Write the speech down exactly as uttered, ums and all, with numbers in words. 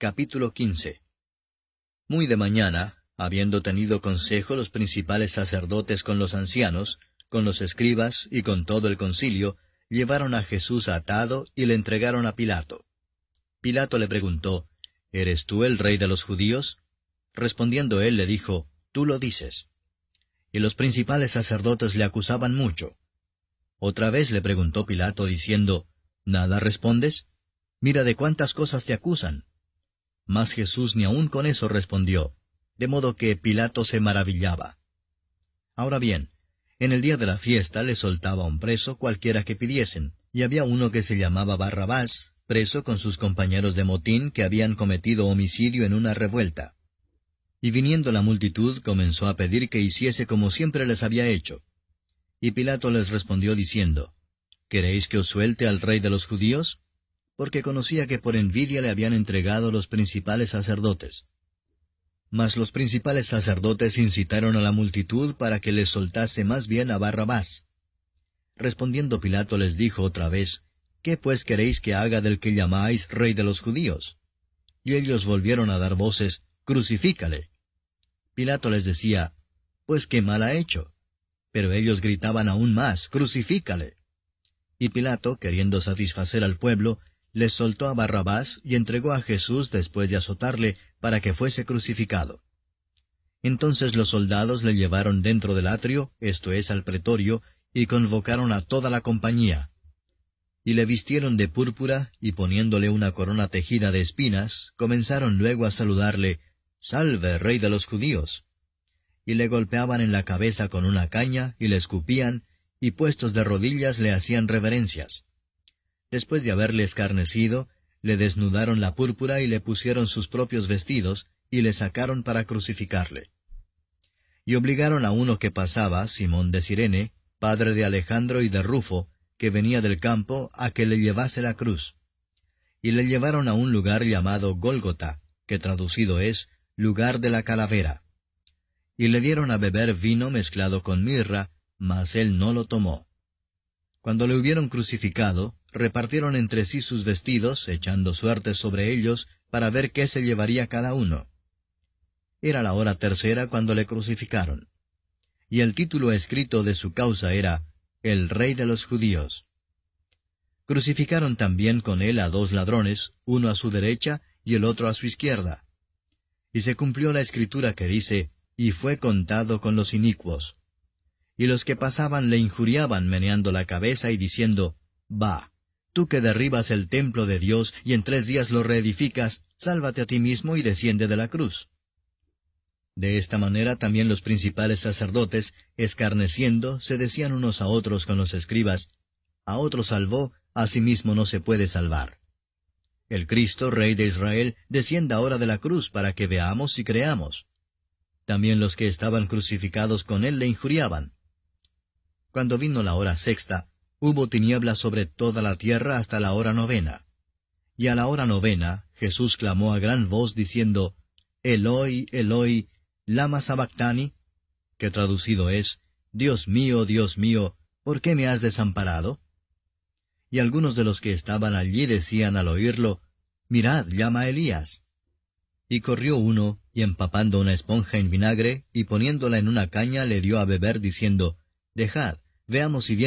Capítulo quince. Muy de mañana, habiendo tenido consejo los principales sacerdotes con los ancianos, con los escribas y con todo el concilio, llevaron a Jesús atado y le entregaron a Pilato. Pilato le preguntó, ¿Eres tú el rey de los judíos? Respondiendo él le dijo, Tú lo dices. Y los principales sacerdotes le acusaban mucho. Otra vez le preguntó Pilato diciendo, ¿Nada respondes? Mira de cuántas cosas te acusan. Mas Jesús ni aun con eso respondió, de modo que Pilato se maravillaba. Ahora bien, en el día de la fiesta le soltaba un preso cualquiera que pidiesen, y había uno que se llamaba Barrabás, preso con sus compañeros de motín que habían cometido homicidio en una revuelta. Y viniendo la multitud comenzó a pedir que hiciese como siempre les había hecho. Y Pilato les respondió diciendo, ¿Queréis que os suelte al rey de los judíos? Porque conocía que por envidia le habían entregado los principales sacerdotes. Mas los principales sacerdotes incitaron a la multitud para que les soltase más bien a Barrabás. Respondiendo Pilato les dijo otra vez, ¿Qué pues queréis que haga del que llamáis rey de los judíos? Y ellos volvieron a dar voces, Crucifícale. Pilato les decía, Pues qué mal ha hecho. Pero ellos gritaban aún más, Crucifícale. Y Pilato, queriendo satisfacer al pueblo, les soltó a Barrabás y entregó a Jesús después de azotarle para que fuese crucificado. Entonces los soldados le llevaron dentro del atrio, esto es al pretorio, y convocaron a toda la compañía. Y le vistieron de púrpura, y poniéndole una corona tejida de espinas, comenzaron luego a saludarle, Salve, Rey de los judíos. Y le golpeaban en la cabeza con una caña, y le escupían, y puestos de rodillas le hacían reverencias. Después de haberle escarnecido, le desnudaron la púrpura y le pusieron sus propios vestidos, y le sacaron para crucificarle. Y obligaron a uno que pasaba, Simón de Cirene, padre de Alejandro y de Rufo, que venía del campo, a que le llevase la cruz. Y le llevaron a un lugar llamado Gólgota, que traducido es, lugar de la calavera. Y le dieron a beber vino mezclado con mirra, mas él no lo tomó. Cuando le hubieron crucificado, repartieron entre sí sus vestidos, echando suertes sobre ellos, para ver qué se llevaría cada uno. Era la hora tercera cuando le crucificaron. Y el título escrito de su causa era, El Rey de los Judíos. Crucificaron también con él a dos ladrones, uno a su derecha y el otro a su izquierda. Y se cumplió la escritura que dice, Y fue contado con los inicuos. Y los que pasaban le injuriaban meneando la cabeza y diciendo, Va, tú que derribas el templo de Dios y en tres días lo reedificas, sálvate a ti mismo y desciende de la cruz. De esta manera también los principales sacerdotes, escarneciendo, se decían unos a otros con los escribas, A otro salvó, a sí mismo no se puede salvar. El Cristo, Rey de Israel, descienda ahora de la cruz para que veamos y creamos. También los que estaban crucificados con él le injuriaban. Cuando vino la hora sexta, hubo tinieblas sobre toda la tierra hasta la hora novena. Y a la hora novena, Jesús clamó a gran voz diciendo, Eloi, Eloi, lama sabactani, que traducido es, Dios mío, Dios mío, ¿por qué me has desamparado? Y algunos de los que estaban allí decían al oírlo, Mirad, llama a Elías. Y corrió uno, y empapando una esponja en vinagre, y poniéndola en una caña le dio a beber, diciendo, Dejad, veamos si viene